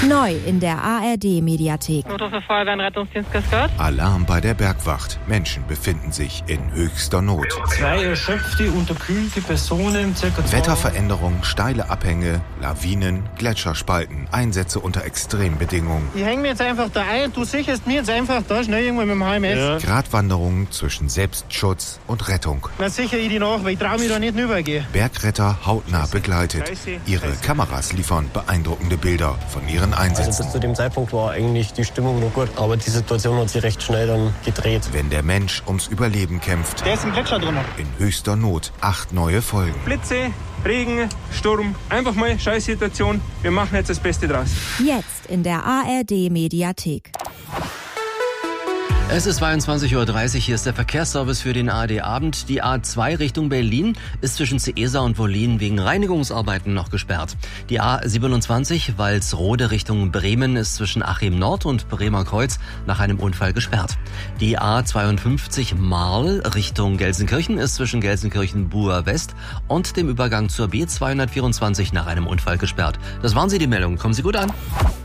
Neu in der ARD-Mediathek. Notruf Feuerwehr und Rettungsdienst Kaskad. Alarm bei der Bergwacht. Menschen befinden sich in höchster Not. 2 erschöpfte, unterkühlte Personen, circa Wetterveränderung, steile Abhänge, Lawinen, Gletscherspalten, Einsätze unter Extrembedingungen. Ich hänge mir jetzt einfach da ein, du sicherst mir jetzt einfach da schnell irgendwo mit dem HMS. Ja. Gratwanderungen zwischen Selbstschutz und Rettung. Dann sichere ich die nach, weil ich traue mich da nicht rübergehen. Bergretter hautnah begleitet. Ihre Kameras liefern beeindruckende Bilder von ihren Einsätzen. Also bis zu dem Zeitpunkt war eigentlich die Stimmung noch gut, aber die Situation hat sich recht schnell dann gedreht. Wenn der Mensch ums Überleben kämpft, Der ist im Gletscher drin. in höchster Not, 8 neue Folgen. Blitze, Regen, Sturm, einfach mal Scheißsituation. Wir machen jetzt das Beste draus. Jetzt in der ARD-Mediathek. Es ist 22:30 Uhr, hier ist der Verkehrsservice für den ARD-Abend. Die A2 Richtung Berlin ist zwischen Seesa und Wollin wegen Reinigungsarbeiten noch gesperrt. Die A27 Walsrode Richtung Bremen ist zwischen Achim Nord und Bremer Kreuz nach einem Unfall gesperrt. Die A52 Marl Richtung Gelsenkirchen ist zwischen Gelsenkirchen-Buer West und dem Übergang zur B224 nach einem Unfall gesperrt. Das waren sie, die Meldungen. Kommen Sie gut an.